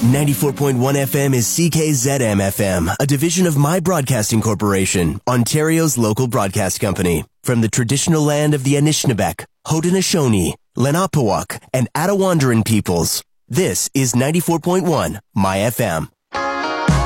94.1 FM is CKZM FM, a division of My Broadcasting Corporation, Ontario's local broadcast company. From the traditional land of the Anishinaabeg, Haudenosaunee, Lenapehouk, and Attawandaron peoples, this is 94.1 My FM.